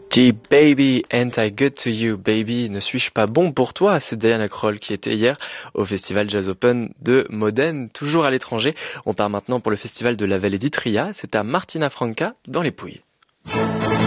Gee baby, ain't I good to you baby, ne suis-je pas bon pour toi? C'est Diana Krall qui était hier au festival Jazz Open de Modène, toujours à l'étranger. On part maintenant pour le festival de la Vallée d'Itria, c'est à Martina Franca dans les Pouilles.